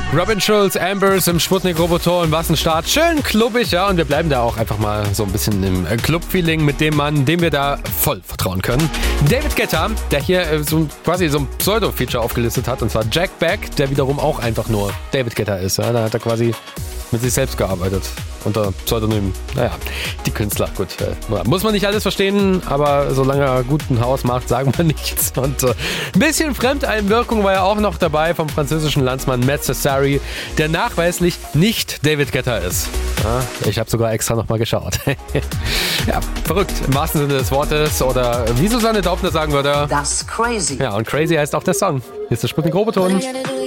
Robin Schulz, Ambers im Sputnik-Roboton, was ein Start. Schön klubbig, ja, und wir bleiben da auch einfach mal so ein bisschen im Club-Feeling mit dem Mann, dem wir da voll vertrauen können. David Guetta, der hier quasi so ein Pseudo-Feature aufgelistet hat, und zwar Jack Beck, der wiederum auch einfach nur David Guetta ist. Ja, da hat er quasi mit sich selbst gearbeitet. Unter Pseudonym. Naja, die Künstler, gut. Muss man nicht alles verstehen, aber solange er guten Haus macht, sagen wir nichts. Und ein bisschen Fremdeinwirkung war ja auch noch dabei vom französischen Landsmann Matt Cesari, der nachweislich nicht David Guetta ist. Ja, ich habe sogar extra nochmal geschaut. Ja, verrückt im wahrsten Sinne des Wortes. Oder wie Susanne Daubner sagen würde: Das crazy. Ja, und crazy heißt auch der Song. Hier ist der Sputnik Roboton.